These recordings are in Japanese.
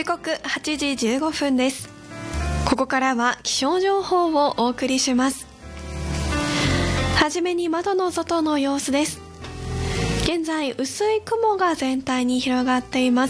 時刻8時15分です。ここからは気象情報をお送りします。はじめに窓の外の様子です。現在薄い雲が全体に広がっています。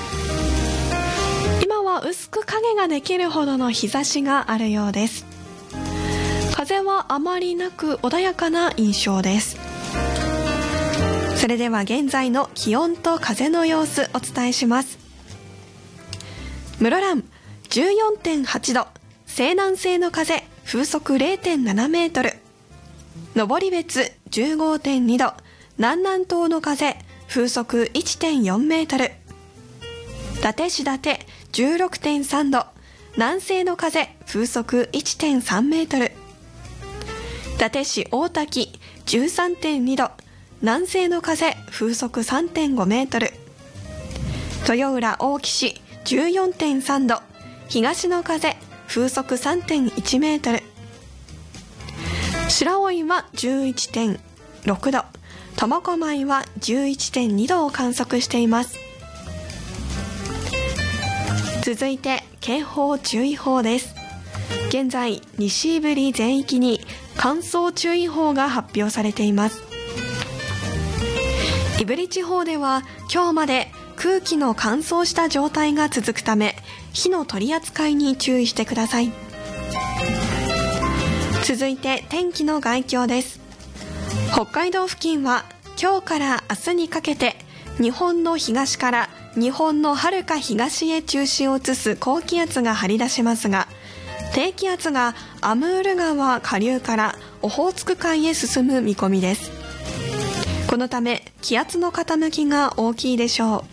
今は薄く影ができるほどの日差しがあるようです。風はあまりなく穏やかな印象です。それでは現在の気温と風の様子お伝えします。室蘭 14.8 度、西南西の風、風速 0.7 メートル。登別 15.2 度、南南東の風、風速 1.4 メートル。伊達市伊達 16.3 度、南西の風、風速 1.3 メートル。伊達市大滝 13.2 度、南西の風、風速 3.5 メートル。豊浦大木市 14.3 度、東の風、風速 3.1 メートル。白老は 11.6 度、苫小牧は 11.2 度を観測しています。続いて警報注意報です。現在西胆振全域に乾燥注意報が発表されています。胆振地方では今日まで空気の乾燥した状態が続くため、火の取り扱いに注意してください。続いて天気の概況です。北海道付近は今日から明日にかけて日本の東から日本のはるか東へ中心を移す高気圧が張り出しますが、低気圧がアムール川下流からオホーツク海へ進む見込みです。このため気圧の傾きが大きいでしょう。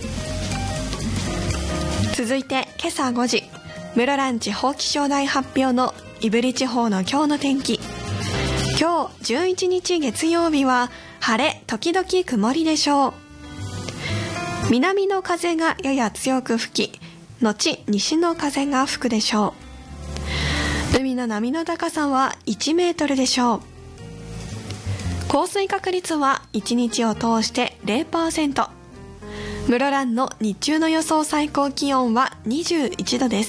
続いて今朝5時、室蘭地方気象台発表の胆振地方の今日の天気。今日11日月曜日は晴れ時々曇りでしょう。南の風がやや強く吹き、後西の風が吹くでしょう。海の波の高さは1メートルでしょう。降水確率は1日を通して 0%。室蘭の日中の予想最高気温は21度です。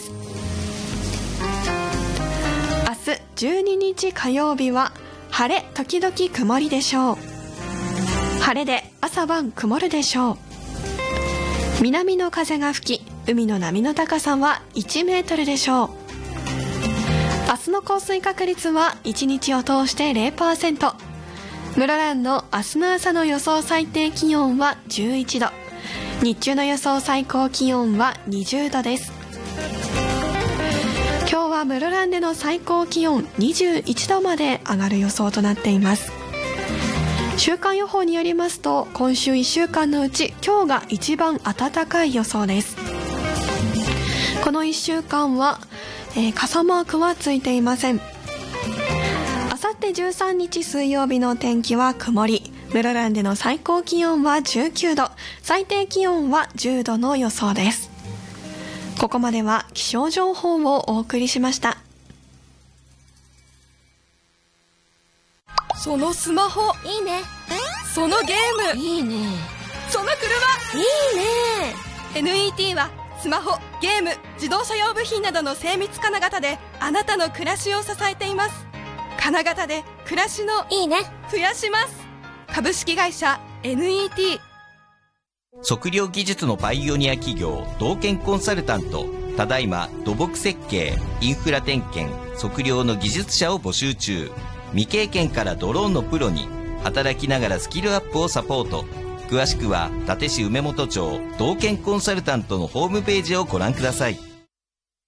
明日12日火曜日は晴れ時々曇りでしょう。晴れで朝晩曇るでしょう。南の風が吹き、海の波の高さは1メートルでしょう。明日の降水確率は1日を通して 0%。室蘭の明日の朝の予想最低気温は11度。日中の予想最高気温は20度です。今日は室蘭での最高気温21度まで上がる予想となっています。週間予報によりますと、今週1週間のうち今日が一番暖かい予想です。この1週間は、傘マークはついていません。あさって13日水曜日の天気は曇り、室蘭での最高気温は19度、最低気温は10度の予想です。ここまでは気象情報をお送りしました。 そのスマホいいね。 そのゲームいいね。 その車いいね。 NET はスマホ、ゲーム、自動車用部品などの精密金型であなたの暮らしを支えています。金型で暮らしのいいね増やします。株式会社 NET。 測量技術のパイオニア企業道建コンサルタント、ただいま土木設計、インフラ点検、測量の技術者を募集中。未経験からドローンのプロに、働きながらスキルアップをサポート。詳しくは伊達市梅本町道建コンサルタントのホームページをご覧ください。